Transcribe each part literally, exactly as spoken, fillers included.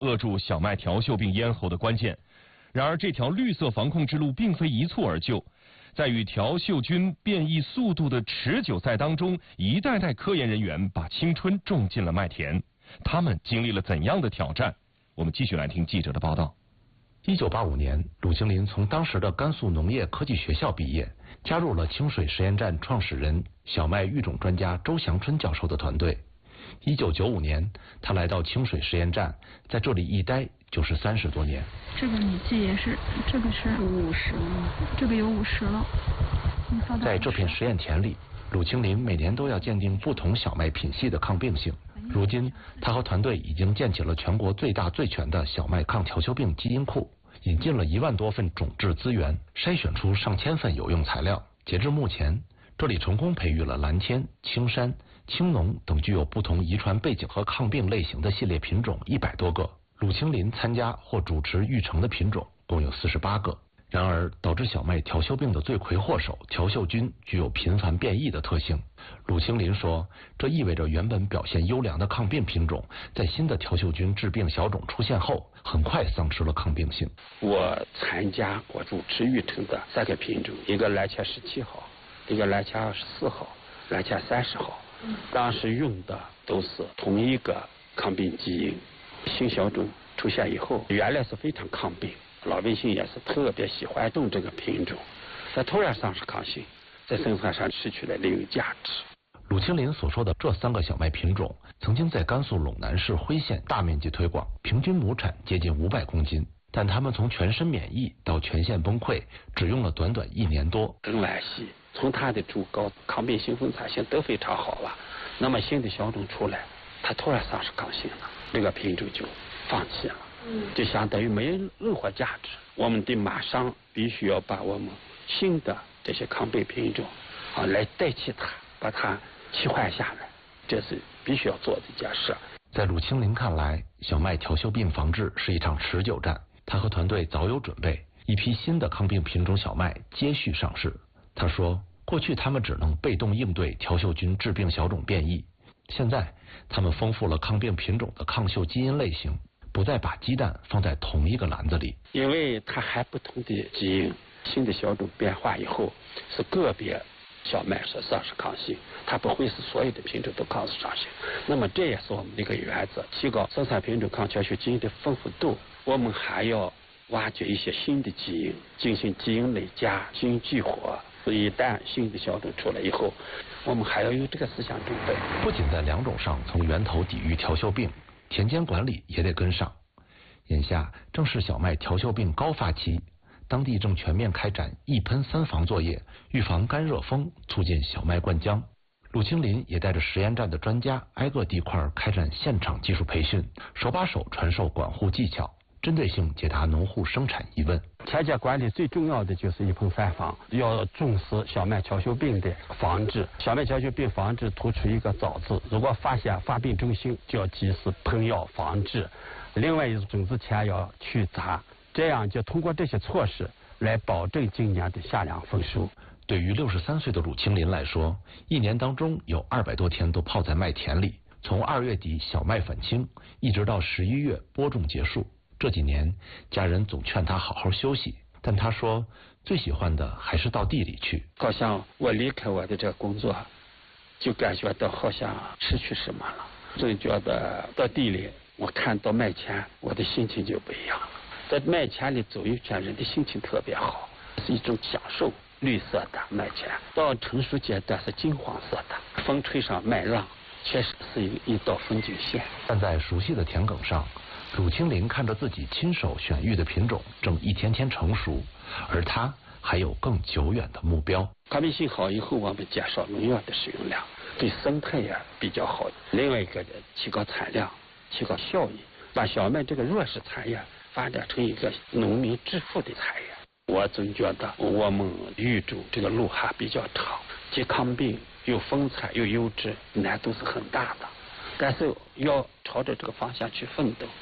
扼住小麦条锈病咽喉的关键。然而，这条绿色防控之路并非一蹴而就，在与条锈菌变异速度的持久赛当中，一代代科研人员把青春种进了麦田。他们经历了怎样的挑战？我们继续来听记者的报道。 一九八五年，鲁庆林从当时的甘肃农业科技学校毕业，加入了清水实验站创始人、小麦育种专家周祥春教授的团队。一九九五年，他来到清水实验站，在这里一待就是三十多年。 这个你记也是，这个是五十，这个有五十了。 在这片实验田里，鲁庆林每年都要鉴定不同小麦品系的抗病性。如今，他和团队已经建起了全国最大最全的小麦抗条锈病基因库，引进了一万多份种质资源，筛选出上千份有用材料。截至目前，这里成功培育了蓝天、青山、青农等具有不同遗传背景和抗病类型的系列品种一百多个。鲁庆林参加或主持育成的品种共有四十八个。然而，导致小麦条锈病的罪魁祸首条锈菌具有频繁变异的特性。鲁庆林说，这意味着原本表现优良的抗病品种，在新的条锈菌致病小种出现后，很快丧失了抗病性。 我参加过主持育成的三个品种，一个蓝卡十七号，一个蓝卡二十四号，蓝卡三十号。当时用的都是同一个抗病基因，新小种出现以后，原来是非常抗病。老百姓也是特别喜欢种这个品种，在突然丧失抗性，在生产上失去了利用价值。 鲁庆林所说的这三个小麦品种，曾经在甘肃陇南市辉县大面积推广，平均亩产接近五百公斤。但他们从全身免疫到全线崩溃，只用了短短一年多。 真惋惜，从它的株高、抗病性、生产性都非常好了，那么新的小种出来，它突然丧失抗性了，这个品种就放弃了。就相当于没有任何价值，我们得马上必须要把我们新的这些抗病品种啊来代替它，把它替换下来，这是必须要做的一件事。 在鲁庆林看来，小麦条锈病防治是一场持久战，他和团队早有准备，一批新的抗病品种小麦接续上市。他说，过去他们只能被动应对条锈菌致病小种变异，现在他们丰富了抗病品种的抗锈基因类型，不再把鸡蛋放在同一个篮子里， 因为它还不同的基因，新的小种变化以后，是个别小麦是丧失抗性，它不会是所有的品种都抗失抗性。那么这也是我们的一个原则，提高生产品种抗条锈基因的丰富度。我们还要挖掘一些新的基因，进行基因累加、基因激活。一旦新的小种出来以后，我们还要有这个思想准备。 不仅在两种上从源头抵御条锈病，田间管理也得跟上。眼下正是小麦条锈病高发期，当地正全面开展一喷三防作业，预防干热风，促进小麦灌浆。鲁庆林也带着实验站的专家挨个地块开展现场技术培训，手把手传授管护技巧，针对性解答农户生产疑问。 田间管理最重要的就是一喷三防，要重视小麦条锈病的防治。小麦条锈病防治突出一个早字，如果发现发病征象，就要及时喷药防治。另外一种种子前要去杂，这样就通过这些措施来保证今年的夏粮丰收。 对于六十三岁的鲁庆林来说，一年当中有二百多天都泡在麦田里，从二月底小麦返青，一直到十一月播种结束。这几年，家人总劝他好好休息，但他说最喜欢的还是到地里去。 好像我离开我的这个工作，就感觉到好像失去什么了。总觉得到地里，我看到麦田，我的心情就不一样了。在麦田里走一圈，人的心情特别好，是一种享受。绿色的麦田到成熟阶段是金黄色的，风吹上麦浪，确实是一一道风景线。 站在熟悉的田埂上，鲁庆林看着自己亲手选育的品种正一天天成熟，而他还有更久远的目标。 抗病性好以后，我们减少农药的使用量，对生态也比较好。另外一个提高产量，提高效益，把小麦这个弱势产业发展成一个农民致富的产业。我总觉得我们育种这个路还比较长，既抗病又丰产又优质，难度是很大的，但是要朝着这个方向去奋斗。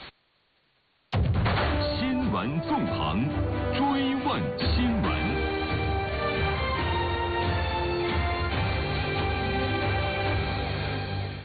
新闻纵横，追问新闻。 看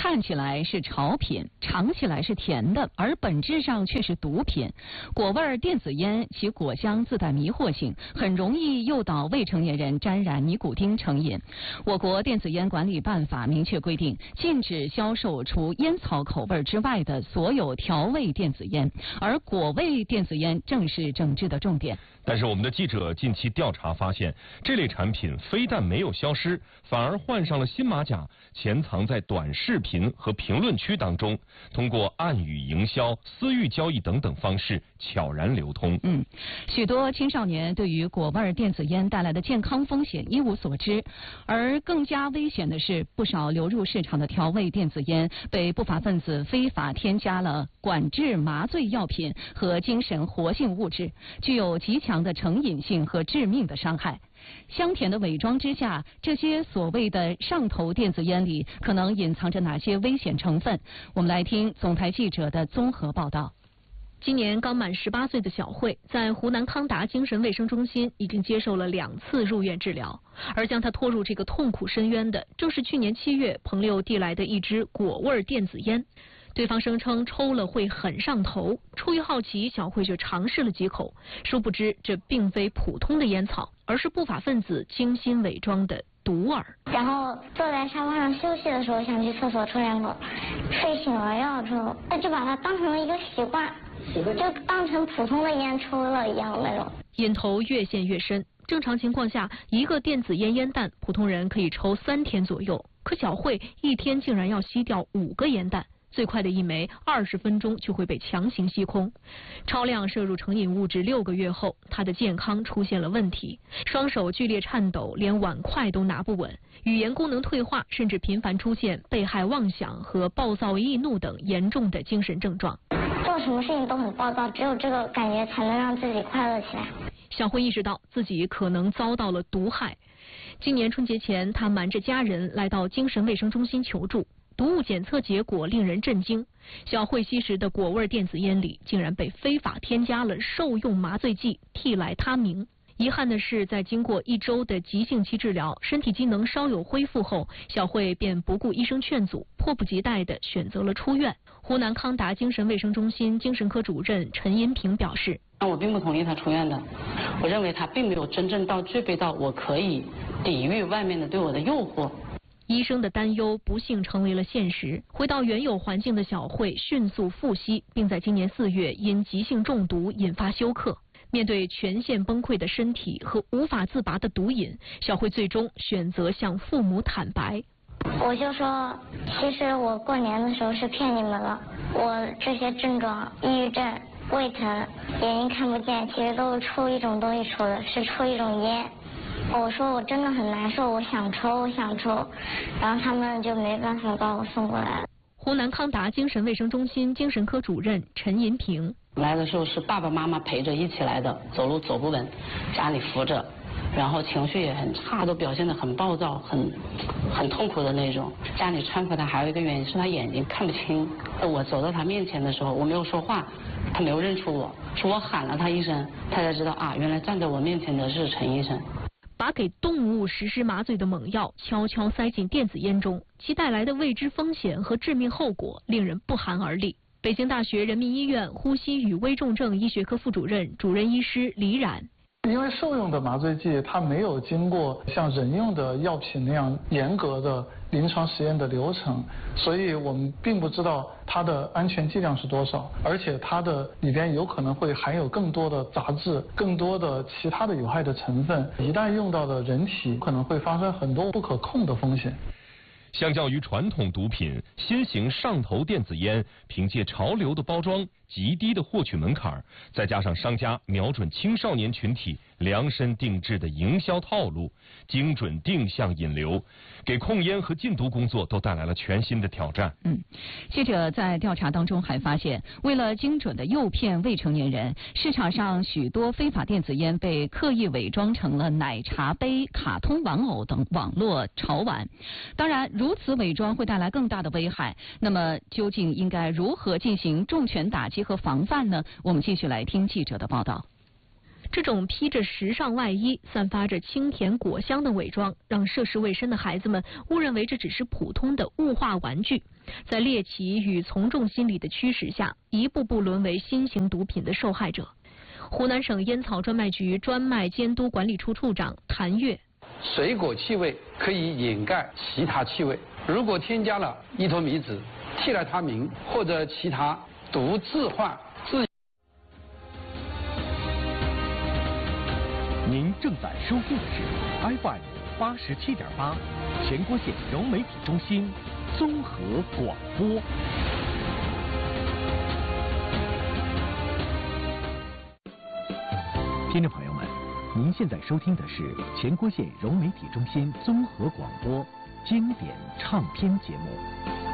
看起来是潮品，尝起来是甜的，而本质上却是毒品。果味电子烟其果香自带迷惑性，很容易诱导未成年人沾染尼古丁成瘾。我国电子烟管理办法明确规定，禁止销售除烟草口味之外的所有调味电子烟，而果味电子烟正是整治的重点。 但是我们的记者近期调查发现，这类产品非但没有消失，反而换上了新马甲，潜藏在短视频和评论区当中，通过暗语营销、私域交易等等方式悄然流通。 嗯，许多青少年对于果味电子烟带来的健康风险一无所知，而更加危险的是，不少流入市场的调味电子烟被不法分子非法添加了管制麻醉药品和精神活性物质，具有极强的成瘾性和致命的伤害。香甜的伪装之下，这些所谓的上头电子烟里可能隐藏着哪些危险成分？我们来听总台记者的综合报道。 今年刚满十八岁的小慧，在湖南康达精神卫生中心已经接受了两次入院治疗，而将她拖入这个痛苦深渊的，正是去年七月朋友递来的一支果味电子烟。对方声称抽了会很上头，出于好奇，小慧就尝试了几口，殊不知这并非普通的烟草，而是不法分子精心伪装的毒饵。 然后坐在沙发上休息的时候，想去厕所抽两口，睡醒了要抽，那就把它当成了一个习惯，就当成普通的烟抽了一样那种。 瘾头越陷越深，正常情况下，一个电子烟烟弹，普通人可以抽三天左右，可小慧一天竟然要吸掉五个烟弹。最快的一枚二十分钟就会被强行吸空，超量摄入成瘾物质六个月后，他的健康出现了问题，双手剧烈颤抖，连碗筷都拿不稳，语言功能退化，甚至频繁出现被害妄想和暴躁易怒等严重的精神症状。 做什么事情都很暴躁，只有这个感觉才能让自己快乐起来。 小慧意识到自己可能遭到了毒害，今年春节前，她瞒着家人来到精神卫生中心求助。毒物检测结果令人震惊，小慧吸食的果味电子烟里竟然被非法添加了受用麻醉剂替来他明。遗憾的是，在经过一周的急性期治疗，身体机能稍有恢复后，小慧便不顾医生劝阻，迫不及待地选择了出院。湖南康达精神卫生中心精神科主任陈银平表示：“ 我并不同意他出院的，我认为他并没有真正到具备到我可以抵御外面的对我的诱惑。” 医生的担忧不幸成为了现实，回到原有环境的小慧迅速复吸，并在今年四月因急性中毒引发休克。面对全线崩溃的身体和无法自拔的毒瘾，小慧最终选择向父母坦白。 我就说，其实我过年的时候是骗你们了，我这些症状，抑郁症、胃疼、眼睛看不见，其实都是出一种东西出的，是出一种烟。我说我真的很难受，我想抽，我想抽，然后他们就没办法把我送过来了。 湖南康达精神卫生中心精神科主任陈银平： 来的时候是爸爸妈妈陪着一起来的，走路走不稳，家里扶着，然后情绪也很差，都表现得很暴躁，很很痛苦的那种。家里搀扶他还有一个原因是他眼睛看不清。我走到他面前的时候，我没有说话，他没有认出我，是我喊了他一声，他才知道啊，原来站在我面前的是陈医生。 把给动物实施麻醉的猛药悄悄塞进电子烟中，其带来的未知风险和致命后果令人不寒而栗。北京大学人民医院呼吸与危重症医学科副主任、主任医师李冉。 因为兽用的麻醉剂它没有经过像人用的药品那样严格的临床实验的流程，所以我们并不知道它的安全剂量是多少，而且它的里边有可能会含有更多的杂质，更多的其他的有害的成分，一旦用到了人体，可能会发生很多不可控的风险。 相较于传统毒品，新型上头电子烟凭借潮流的包装、极低的获取门槛，再加上商家瞄准青少年群体量身定制的营销套路，精准定向引流，给控烟和禁毒工作都带来了全新的挑战。 嗯，记者在调查当中还发现，为了精准的诱骗未成年人，市场上许多非法电子烟被刻意伪装成了奶茶杯、卡通玩偶等网络潮玩。当然，如此伪装会带来更大的危害。那么，究竟应该如何进行重拳打击和防范呢？我们继续来听记者的报道。 这种披着时尚外衣、散发着清甜果香的伪装，让涉世未深的孩子们误认为这只是普通的物化玩具，在猎奇与从众心理的驱使下，一步步沦为新型毒品的受害者。湖南省烟草专卖局专卖监督管理处处长谭跃： 水果气味可以掩盖其他气味，如果添加了依托米酯、替代他明或者其他毒致幻致。 您正在收听的是 F M 八十七点八，全国县融媒体中心综合广播。听众朋友们，您现在收听的是全国县融媒体中心综合广播经典唱片节目。